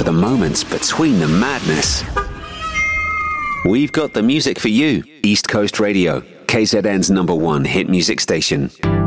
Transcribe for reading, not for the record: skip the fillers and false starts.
the moments between the madness. We've got the music for you. East Coast Radio, KZN's #1 hit music station.